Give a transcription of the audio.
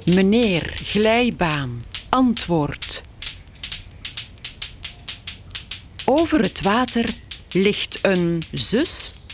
Meneer, glijbaan, antwoord. Over het water ligt een zus